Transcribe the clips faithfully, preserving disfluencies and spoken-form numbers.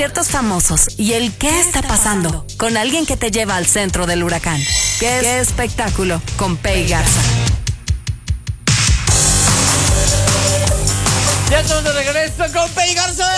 Ciertos famosos y el qué está pasando con alguien que te lleva al centro del huracán. ¿Qué, ¿Qué espectáculo? Con Pei Garza. Ya estamos de regreso con Pei Garza.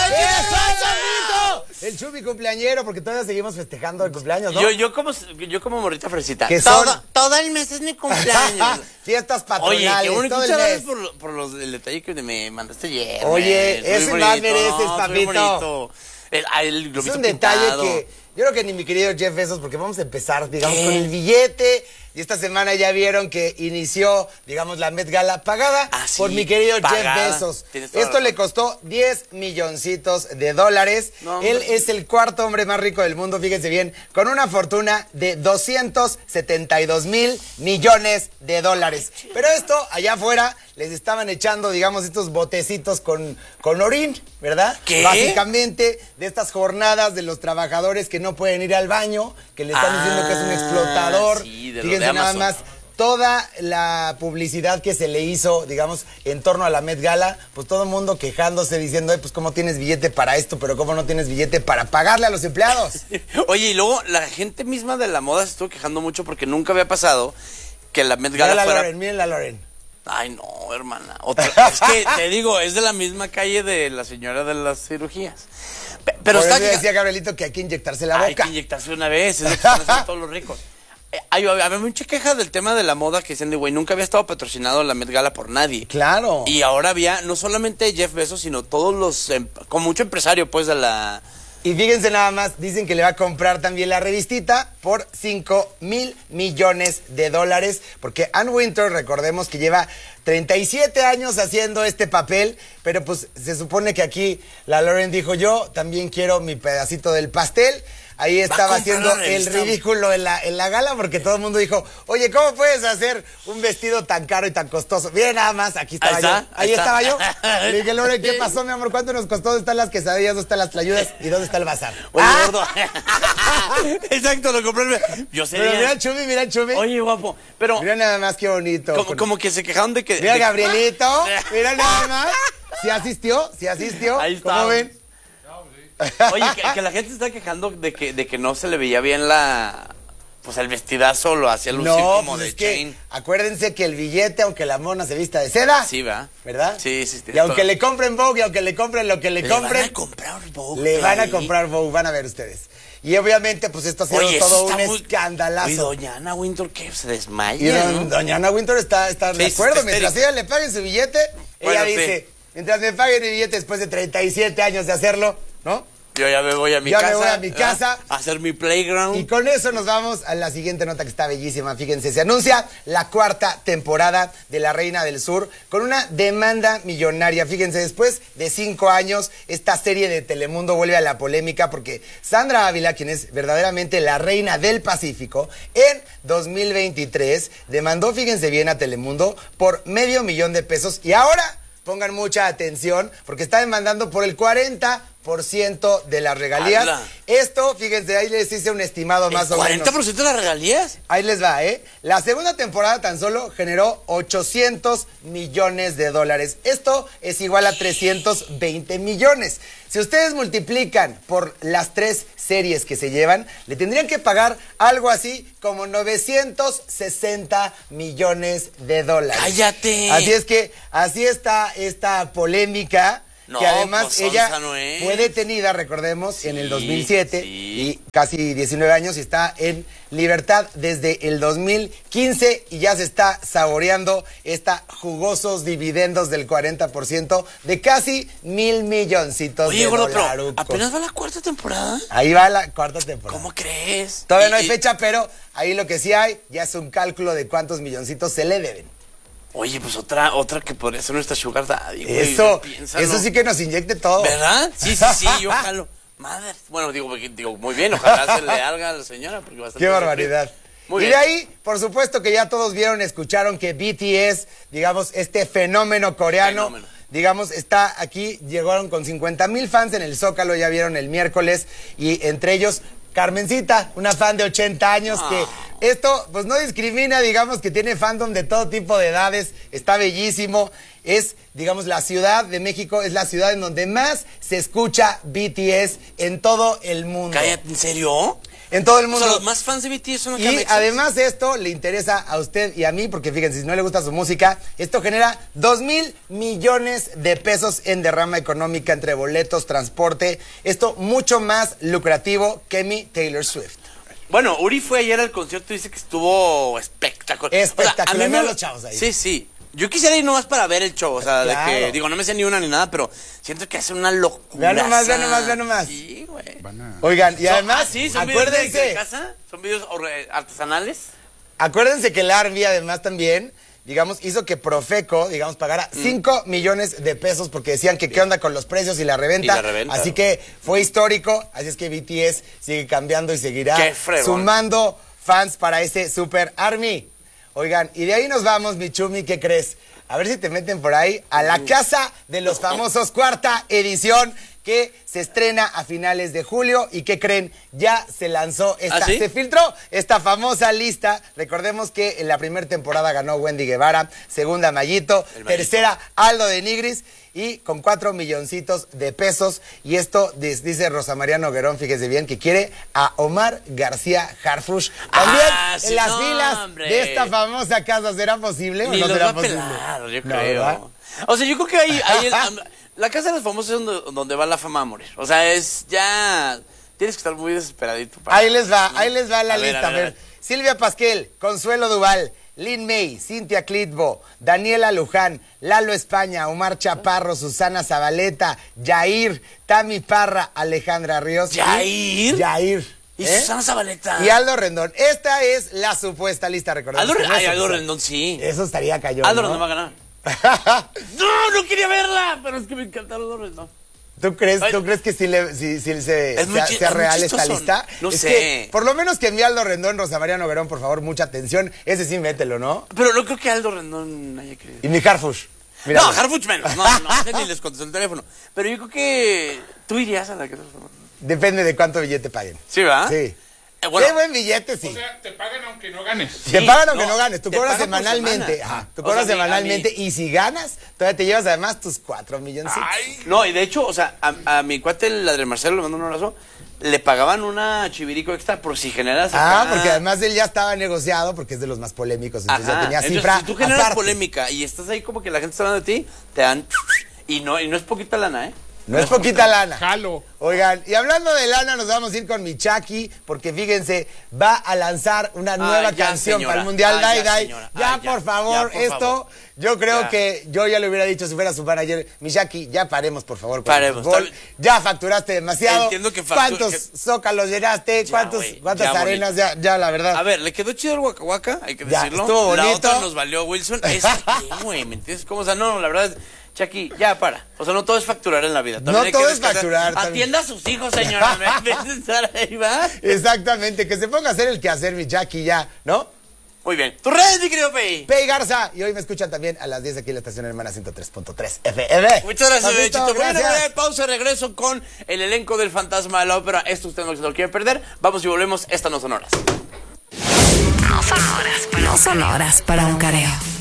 El Chubi cumpleañero, porque todavía seguimos festejando el cumpleaños, ¿no? Yo, yo como yo como morrita fresita. Que son... todo, todo el mes es mi cumpleaños. Fiestas patronales. Oye, qué bonito. Todo el Muchas mes. gracias por, por los, el detalle que me mandaste ayer. Oye, ese más mereces, no, papito. El, el globito Es un detalle pintado. que yo creo que ni mi querido Jeff Bezos, porque vamos a empezar, digamos, ¿Qué? con el billete. Y esta semana ya vieron que inició, digamos, la Met Gala pagada ah, sí, por mi querido pagada. Jeff Bezos. razón. Esto le costó diez milloncitos de dólares. No, Él hombre. es el cuarto hombre más rico del mundo, fíjense bien, con una fortuna de doscientos setenta y dos mil millones de dólares. Pero esto, allá afuera, les estaban echando, digamos, estos botecitos con, con orín, ¿verdad? ¿Qué? Básicamente, de estas jornadas de los trabajadores que no pueden ir al baño, que le están Ah, diciendo que es un explotador. sí, de lo Fíjense de nada Amazon. más. Toda la publicidad que se le hizo, digamos, en torno a la Met Gala, pues todo el mundo quejándose, diciendo, pues cómo tienes billete para esto, pero cómo no tienes billete para pagarle a los empleados. Oye, y luego la gente misma de la moda se estuvo quejando mucho porque nunca había pasado que la Met Gala Miren la fuera... Loren, miren la Loren. Ay, no, hermana. Otra... es que, te digo, es de la misma calle de la señora de las cirugías. Pe- Pero Por está... eso decía Gabrielito que hay que inyectarse la Hay boca. que inyectarse una vez, es lo que están haciendo todos los ricos. Eh, Hay, había mucha queja del tema de la moda que dicen de, güey, nunca había estado patrocinado la Met Gala por nadie. Claro. Y ahora había, no solamente Jeff Bezos, sino todos los, em- con mucho empresario, pues, de la... Y fíjense nada más, dicen que le va a comprar también la revistita por cinco mil millones de dólares, porque Ann Wintour, recordemos que lleva treinta y siete años haciendo este papel, pero pues se supone que aquí la Lauren dijo, yo también quiero mi pedacito del pastel. Ahí estaba comprar haciendo la el revista. ridículo en la, en la gala, porque todo el mundo dijo, oye, ¿cómo puedes hacer un vestido tan caro y tan costoso? Miren nada más, aquí estaba Ahí yo. está, Ahí, ahí estaba está. yo. Le dije, Lauren, ¿qué pasó, mi amor? ¿Cuánto nos costó? ¿Dónde están las quesadillas? ¿Dónde están las tlayudas? ¿Y dónde está el bazar? Oye, ¡Ah! gordo. Exacto, lo compré. el- Yo sería... Pero mira el Chumi, mira el Chumi. Oye, guapo, pero... Mira nada más qué bonito. Como, Con- como que se quejaron de que... Mira de- Gabrielito, mira nada más. ¿Sí asistió? ¿Sí asistió? Ahí está. ¿Cómo ven? Oye, que, que la gente se está quejando de que, de que no se le veía bien la... Pues el vestidazo lo hacía lucir No, como pues de es que chain. acuérdense que el billete, aunque la mona se vista de seda, Sí, va. ¿verdad? Sí, sí. Y aunque le compren Vogue, y aunque le compren lo que le, Le compren, van a comprar Vogue, le van a ahí. comprar Vogue, van a ver ustedes. Y obviamente, pues esto ha sido Oye, eso todo está un muy- escandalazo. Y doña Ana Wintour que se desmaya, Y don- ¿no? doña Ana Wintour está, está de Sí, acuerdo. está Mientras histérica. ella le paguen su billete, Bueno, ella sí. dice, mientras me paguen mi billete después de treinta y siete años de hacerlo, ¿no? Yo ya me voy a mi Ya me casa. voy a mi ¿verdad? casa. A hacer mi playground. Y con eso nos vamos a la siguiente nota que está bellísima. Fíjense, se anuncia la cuarta temporada de La Reina del Sur con una demanda millonaria. Fíjense, después de cinco años, esta serie de Telemundo vuelve a la polémica porque Sandra Ávila, quien es verdaderamente la reina del Pacífico, en dos mil veintitrés demandó, fíjense bien, a Telemundo por medio millón de pesos. Y ahora, pongan mucha atención, porque está demandando por el cuarenta por ciento de las regalías. ¡Hala! Esto, fíjense, ahí les hice un estimado más o menos. ¿cuarenta por ciento de las regalías? Ahí les va, ¿eh? La segunda temporada tan solo generó ochocientos millones de dólares. Esto es igual a trescientos veinte millones. Si ustedes multiplican por las tres series que se llevan, le tendrían que pagar algo así como novecientos sesenta millones de dólares. ¡Cállate! Así es que, así está esta polémica. No, que además pues, ella onza no es. fue detenida, recordemos, en el Sí, dos mil siete sí. y casi diecinueve años y está en libertad desde el dos mil quince y ya se está saboreando esta jugosos dividendos del cuarenta por ciento de casi mil milloncitos Oye, de gordo, pero dolarucos. apenas va la cuarta temporada. Ahí va la cuarta temporada. ¿Cómo crees? Todavía Y- no hay y- fecha, pero ahí lo que sí hay ya es un cálculo de cuántos milloncitos se le deben. Oye, pues otra, otra que podría ser nuestra sugar daddy, güey, Eso, piénsalo. eso sí que nos inyecte todo. ¿Verdad? Sí, sí, sí, yo jalo. Madre, bueno, digo, porque- digo, muy bien, ojalá se le haga a la señora. Porque bastante Qué barbaridad. Muy y bien. de ahí, por supuesto que ya todos vieron, escucharon que B T S, digamos, este fenómeno coreano, Fenómeno. digamos, está aquí, llegaron con cincuenta mil fans en el Zócalo, ya vieron el miércoles, y entre ellos Carmencita, una fan de ochenta años Ah. que Esto, pues no discrimina, digamos que tiene fandom de todo tipo de edades, está bellísimo. Es, digamos, la Ciudad de México es la ciudad en donde más se escucha B T S en todo el mundo. Cállate, ¿en serio? En todo el mundo. O sea, los más fans de B T S son acá Y mexas. además esto le interesa a usted y a mí, porque fíjense, si no le gusta su música, esto genera dos mil millones de pesos en derrama económica entre boletos, transporte. Esto mucho más lucrativo que mi Taylor Swift. Bueno, Uri fue ayer al concierto y dice que estuvo espectacular. Espectacular. O sea, a mí Mira me- los chavos ahí. Sí, sí. Yo quisiera ir nomás para ver el show, o sea, Claro. de que, digo, no me sé ni una ni nada, pero siento que hace una locura. Vean nomás, vean nomás, vean nomás. Sí, güey. Oigan, y Son- además, ah, sí, son videos de, acuérdense, de casa, son videos orre- artesanales. acuérdense que el Army además también, digamos, hizo que Profeco, digamos, pagara cinco millones de pesos porque decían que qué onda con los precios y la reventa. Y la reventa. Así que fue histórico, así es que B T S sigue cambiando y seguirá Qué fregón. sumando fans para ese Super Army. Oigan, y de ahí nos vamos, mi Chumi, ¿qué crees? A ver si te meten por ahí a la Casa de los Famosos, cuarta edición, que se estrena a finales de julio. ¿Y qué creen? Ya se lanzó esta, ¿Ah, sí? se filtró esta famosa lista. Recordemos que en la primera temporada ganó Wendy Guevara, segunda Mayito, El Mayito. tercera Aldo de Nigris, y con cuatro milloncitos de pesos. Y esto dis- dice Rosa María Noguerón, fíjese bien, que quiere a Omar García Harfuch también Ah, sí, en las no, filas hombre. de esta famosa casa. ¿Será posible Ni o no los será va a posible? pelar, yo No, creo. ¿verdad? O sea, yo creo que ahí, ahí el- la casa de los famosos es donde, donde va la fama a morir. O sea, es ya... Tienes que estar muy desesperadito. para- Ahí les va, ahí les va la A ver, lista. a ver, a ver. Silvia Pasquel, Consuelo Duval, Lin May, Cintia Clitbo, Daniela Luján, Lalo España, Omar Chaparro, Susana Zabaleta, Yair, Tami Parra, Alejandra Ríos. y- ¿Yair? Yair. Y ¿eh? Susana Zabaleta. Y Aldo Rendón. Esta es la supuesta lista, recordemos. Aldo, que no es ay, Aldo oficial. Rendón, sí. Eso estaría cayón, Aldo ¿no? Rendón va a ganar. No, no quería verla, pero es que me encanta Aldo Rendón. ¿Tú crees, Ay. ¿Tú crees que sí, le, sí, sí se, Es muy sea, chi- sea es muy real esta chistoso. lista? No Es sé. que, por lo menos que envíe Aldo Rendón, Rosa María Noguerón, por favor, mucha atención. Ese sí, mételo, ¿no? Pero no creo que Aldo Rendón haya querido. Y mi Harfush. No, Harfuch menos. No, no, ese ni les contestó el teléfono. Pero yo creo que tú irías a la casa de los famosos. Depende de cuánto billete paguen. ¿Sí, va? Sí. Eh, bueno, Qué buen billete, sí. O sea, te pagan aunque no ganes. te sí, pagan aunque no, no, ganes. Tú te cobras pagan por semanalmente. semana. Ajá, tú O cobras sea, a mí- a semanalmente. mí- Y si ganas, todavía te llevas además tus cuatro milloncitos. Ay, no, y de hecho, o sea, a, a mi cuate, el Adrián Marcelo, le mando un abrazo, le pagaban una chivirico extra por si generas... Ah, acá- porque además él ya estaba negociado porque es de los más polémicos. Entonces Ajá. ya tenía Entonces, cifra. si tú generas aparte. polémica y estás ahí como que la gente está hablando de ti, te dan... Y no, y no es poquita lana, ¿eh? No es poquita lana. jalo. Oigan, y hablando de lana, nos vamos a ir con Michaki, porque fíjense, va a lanzar una nueva ya, canción señora. para el Mundial Ah, Dai ya, Dai. señora. Ya, Ah, ya. por favor, Ya, por esto, favor. yo creo Ya. que yo ya le hubiera dicho si fuera su manager, Michaki, ya paremos, por favor, con Paremos, el fútbol. está bien. Ya facturaste demasiado. Entiendo que factu- ¿Cuántos que- zócalos llenaste? Ya, ¿Cuántos, güey, ¿Cuántas ya, arenas? Ya, ya, la verdad. A ver, le quedó chido el Waka Waka, hay que Ya, decirlo. estuvo La bonito. otra nos valió Wilson. ¿Esta qué, güey? ¿Me entiendes? ¿Cómo? O sea, no, la verdad es... Chucky, ya para. O sea, no todo es facturar en la vida. También No hay que todo es descansar. facturar, también. Atienda a sus hijos, señora. En vez de estar ahí, ¿va? Exactamente, que se ponga a hacer el quehacer, Michaki, ya, ¿no? Muy bien. ¿Tus redes, mi querido Pei? Pei Garza, y hoy me escuchan también a las diez aquí en la estación hermana ciento tres punto tres F M. Muchas gracias, Papito, Bechito. Bueno, gracias. breve pausa, regreso con el elenco del Fantasma de la Ópera. Esto usted no se lo quiere perder. Vamos y volvemos. Estas no son horas. No son horas para, no son horas para un careo.